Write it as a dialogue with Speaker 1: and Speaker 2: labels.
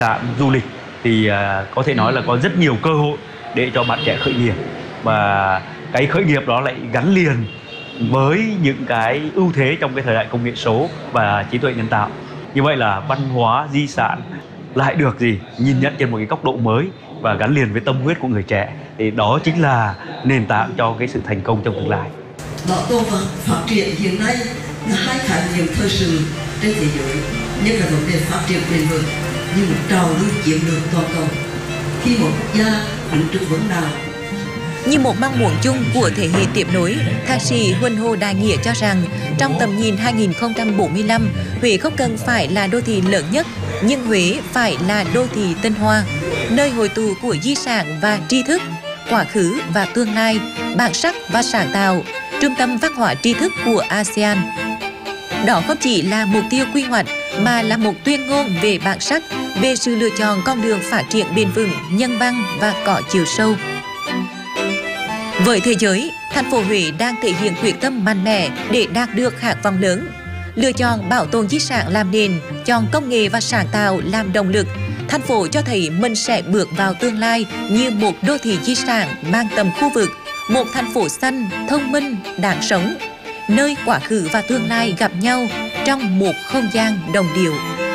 Speaker 1: Sản du lịch thì có thể nói là có rất nhiều cơ hội để cho bạn trẻ khởi nghiệp, và cái khởi nghiệp đó lại gắn liền với những cái ưu thế trong cái thời đại công nghệ số và trí tuệ nhân tạo. Như vậy là văn hóa di sản lại được nhìn nhận trên một cái góc độ mới và gắn liền với tâm huyết của người trẻ, thì đó chính là nền tảng cho cái sự thành công trong tương lai.
Speaker 2: Bảo tồn và phát triển hiện nay là hai khái niệm thời sự trên thế giới, nhất là vấn đề phát triển bền vững như một trào lưu chiến lược toàn cầu. Khi một quốc gia đứng trước vấn nào
Speaker 3: như một mong muốn chung của thế hệ tiếp nối, thạc sĩ Huỳnh Hồ Đại Nghĩa cho rằng trong tầm nhìn 2045, Huế không cần phải là đô thị lớn nhất, nhưng Huế phải là đô thị tinh hoa, nơi hội tụ của di sản và tri thức, quá khứ và tương lai, bản sắc và sáng tạo, trung tâm văn hóa tri thức của ASEAN. Đó không chỉ là mục tiêu quy hoạch mà là một tuyên ngôn về bản sắc, về sự lựa chọn con đường phát triển bền vững, nhân văn và có chiều sâu. Với thế giới, thành phố Huế đang thể hiện quyết tâm mạnh mẽ để đạt được khát vọng lớn. Lựa chọn bảo tồn di sản làm nền, chọn công nghệ và sáng tạo làm động lực, thành phố cho thấy mình sẽ bước vào tương lai như một đô thị di sản mang tầm khu vực, một thành phố xanh, thông minh, đáng sống, nơi quá khứ và tương lai gặp nhau trong một không gian đồng điệu.